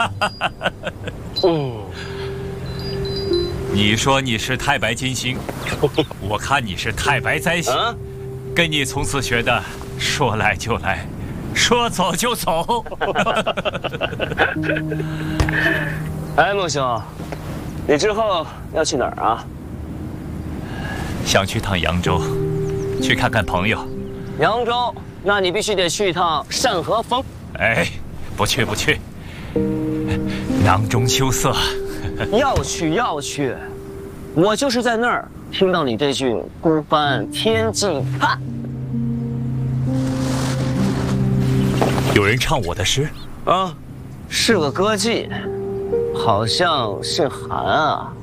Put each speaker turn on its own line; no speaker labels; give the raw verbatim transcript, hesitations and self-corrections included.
嗯，
你说你是太白金星，我看你是太白灾星，
啊、
跟你从此学的说来就来，说走就走。
哎，孟兄，你之后要去哪儿啊？
想去趟扬州，去看看朋友。
扬州，那你必须得去一趟单河峰。
哎，不去不去，囊中羞涩。
要去要去，我就是在那儿听到你这句“孤帆天际畔”。
有人唱我的诗
啊，是个歌妓，好像姓韩啊。